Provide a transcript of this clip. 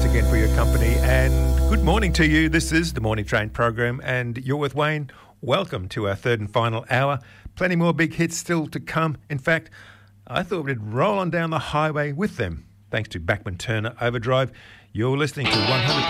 again for your company, and good morning to you. This is the Morning Train program, and you're with Wayne. Welcome to our third and final hour. Plenty more big hits still to come. In fact, I thought we'd roll on down the highway with them. Thanks to Bachman Turner Overdrive, you're listening to 100.